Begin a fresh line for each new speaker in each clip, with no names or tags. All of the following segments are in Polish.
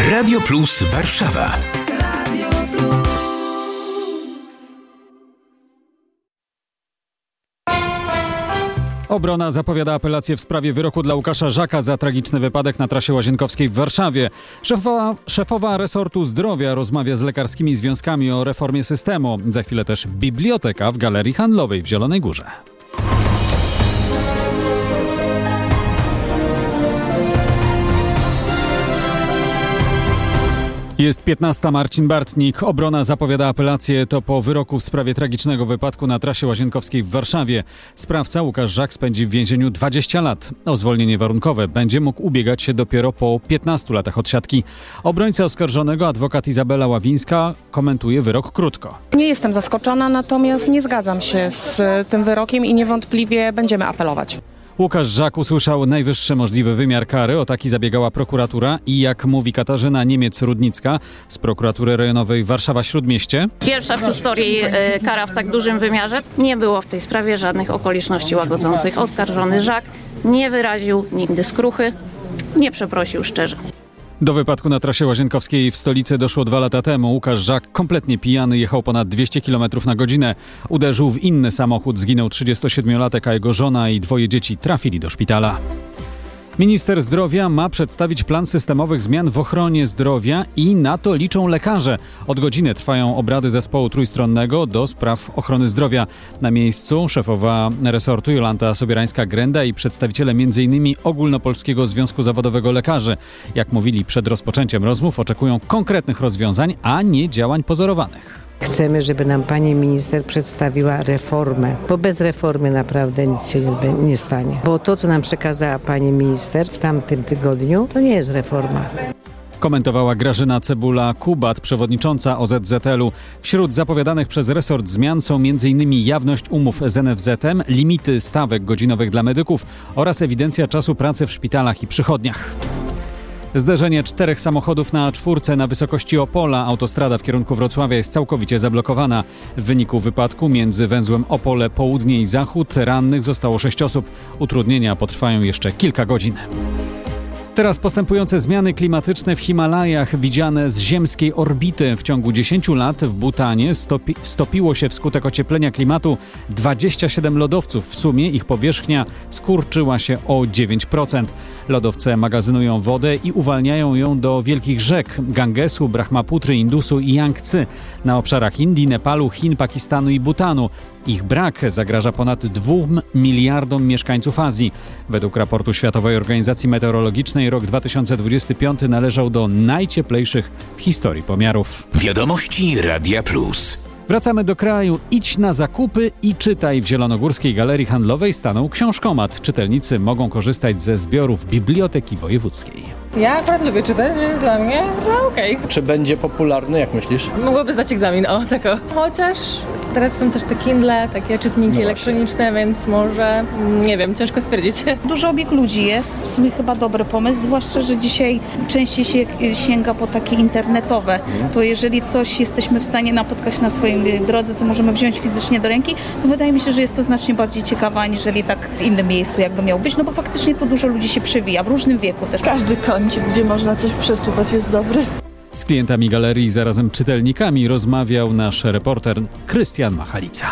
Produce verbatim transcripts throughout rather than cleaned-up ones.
Radio Plus Warszawa.
Obrona zapowiada apelację w sprawie wyroku dla Łukasza Żaka za tragiczny wypadek na trasie łazienkowskiej w Warszawie. Szefowa, szefowa resortu zdrowia rozmawia z lekarskimi związkami o reformie systemu. Za chwilę też biblioteka w Galerii Handlowej w Zielonej Górze. Jest piętnasta, Marcin Bartnik. Obrona zapowiada apelację. To po wyroku w sprawie tragicznego wypadku na trasie łazienkowskiej w Warszawie. Sprawca Łukasz Żak spędzi w więzieniu dwadzieścia lat. O zwolnienie warunkowe będzie mógł ubiegać się dopiero po piętnastu latach odsiadki. Obrońca oskarżonego, adwokat Izabela Ławińska, komentuje wyrok krótko.
Nie jestem zaskoczona, natomiast nie zgadzam się z tym wyrokiem i niewątpliwie będziemy apelować.
Łukasz Żak usłyszał najwyższy możliwy wymiar kary. O taki zabiegała prokuratura i jak mówi Katarzyna Niemiec-Rudnicka z prokuratury rejonowej Warszawa-Śródmieście.
Pierwsza w historii y, kara w tak dużym wymiarze. Nie było w tej sprawie żadnych okoliczności łagodzących. Oskarżony Żak nie wyraził nigdy skruchy, nie przeprosił szczerze.
Do wypadku na trasie łazienkowskiej w stolicy doszło dwa lata temu. Łukasz Żak, kompletnie pijany, jechał ponad dwieście kilometrów na godzinę. Uderzył w inny samochód, zginął trzydziestosiedmiolatek, a jego żona i dwoje dzieci trafili do szpitala. Minister zdrowia ma przedstawić plan systemowych zmian w ochronie zdrowia i na to liczą lekarze. Od godziny trwają obrady zespołu trójstronnego do spraw ochrony zdrowia. Na miejscu szefowa resortu Jolanta Sobierańska-Grenda i przedstawiciele między innymi Ogólnopolskiego Związku Zawodowego Lekarzy. Jak mówili przed rozpoczęciem rozmów, oczekują konkretnych rozwiązań, a nie działań pozorowanych.
Chcemy, żeby nam pani minister przedstawiła reformę, bo bez reformy naprawdę nic się nie, nie stanie. Bo to, co nam przekazała pani minister w tamtym tygodniu, to nie jest reforma.
Komentowała Grażyna Cebula-Kubat, przewodnicząca O Z Z L u. Wśród zapowiadanych przez resort zmian są między innymi jawność umów z N F Z em, limity stawek godzinowych dla medyków oraz ewidencja czasu pracy w szpitalach i przychodniach. Zderzenie czterech samochodów na A cztery na wysokości Opola. Autostrada w kierunku Wrocławia jest całkowicie zablokowana. W wyniku wypadku między węzłem Opole Południe i Zachód rannych zostało sześć osób. Utrudnienia potrwają jeszcze kilka godzin. Teraz postępujące zmiany klimatyczne w Himalajach, widziane z ziemskiej orbity. W ciągu dziesięciu lat w Butanie stopi- stopiło się wskutek ocieplenia klimatu dwadzieścia siedem lodowców. W sumie ich powierzchnia skurczyła się o dziewięć procent. Lodowce magazynują wodę i uwalniają ją do wielkich rzek Gangesu, Brahmaputry, Indusu i Jangtzy na obszarach Indii, Nepalu, Chin, Pakistanu i Butanu. Ich brak zagraża ponad dwóm miliardom mieszkańców Azji. Według raportu Światowej Organizacji Meteorologicznej rok dwa tysiące dwudziesty piąty należał do najcieplejszych w historii pomiarów.
Wiadomości Radia Plus.
Wracamy do kraju. Idź na zakupy i czytaj. W Zielonogórskiej Galerii Handlowej stanął książkomat. Czytelnicy mogą korzystać ze zbiorów Biblioteki Wojewódzkiej.
Ja akurat lubię czytać, więc dla mnie no okej. Okay.
Czy będzie popularny, jak myślisz?
Mogłoby zdać egzamin, o tak o. Chociaż teraz są też te Kindle, takie czytniki no elektroniczne, więc może, nie wiem, ciężko stwierdzić.
Dużo obieg ludzi jest, w sumie chyba dobry pomysł, zwłaszcza, że dzisiaj częściej się sięga po takie internetowe. Mhm. To jeżeli coś jesteśmy w stanie napotkać na swoim drodze, co możemy wziąć fizycznie do ręki, to wydaje mi się, że jest to znacznie bardziej ciekawe, aniżeli tak w innym miejscu jakby miał być, no bo faktycznie to dużo ludzi się przewija, w różnym wieku też.
Każdy kącik, gdzie można coś przeczytać, jest dobry.
Z klientami galerii i zarazem czytelnikami rozmawiał nasz reporter Krystian Machalica.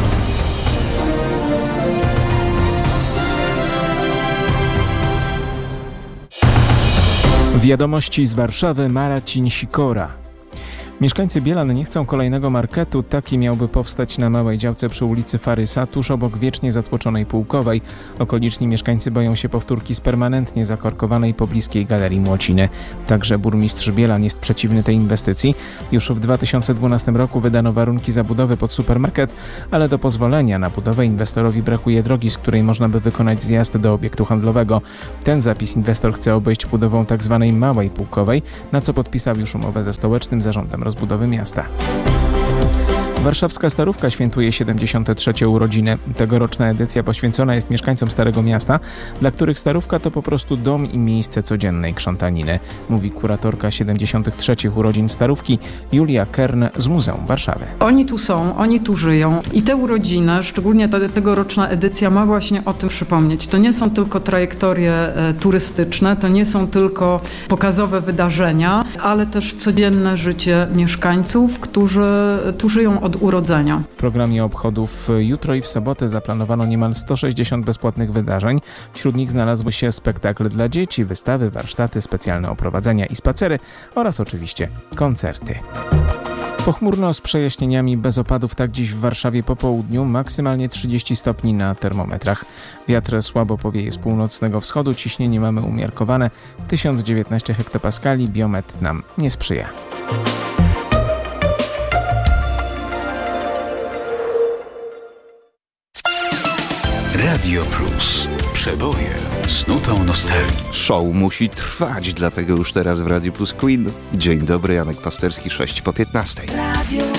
Wiadomości z Warszawy, Marcin Sikora. Mieszkańcy Bielan nie chcą kolejnego marketu. Taki miałby powstać na małej działce przy ulicy Farysa, tuż obok wiecznie zatłoczonej Pułkowej. Okoliczni mieszkańcy boją się powtórki z permanentnie zakorkowanej pobliskiej Galerii Młociny. Także burmistrz Bielan jest przeciwny tej inwestycji. Już w dwa tysiące dwunastym roku wydano warunki zabudowy pod supermarket, ale do pozwolenia na budowę inwestorowi brakuje drogi, z której można by wykonać zjazd do obiektu handlowego. Ten zapis inwestor chce obejść budową tzw. małej Pułkowej, na co podpisał już umowę ze Stołecznym Zarządem Rozbudowy Miasta. Warszawska Starówka świętuje siedemdziesiąte trzecie urodziny. Tegoroczna edycja poświęcona jest mieszkańcom Starego Miasta, dla których Starówka to po prostu dom i miejsce codziennej krzątaniny, mówi kuratorka siedemdziesiątych trzecich urodzin Starówki Julia Kern z Muzeum Warszawy.
Oni tu są, oni tu żyją i te urodziny, szczególnie ta tegoroczna edycja, ma właśnie o tym przypomnieć. To nie są tylko trajektorie e, turystyczne, to nie są tylko pokazowe wydarzenia, ale też codzienne życie mieszkańców, którzy tu żyją od urodzenia.
W programie obchodów jutro i w sobotę zaplanowano niemal sto sześćdziesiąt bezpłatnych wydarzeń. Wśród nich znalazły się spektakle dla dzieci, wystawy, warsztaty, specjalne oprowadzenia i spacery oraz oczywiście koncerty. Pochmurno z przejaśnieniami, bez opadów, tak dziś w Warszawie po południu, maksymalnie trzydzieści stopni na termometrach. Wiatr słabo powieje z północnego wschodu, ciśnienie mamy umiarkowane, tysiąc dziewiętnaście hektopaskali, biometr nam nie sprzyja.
Radio Plus. Przeboje z nutą nostalgii.
Show musi trwać, dlatego już teraz w Radio Plus Queen. Dzień dobry, Janek Pasterski, sześć po piętnastej.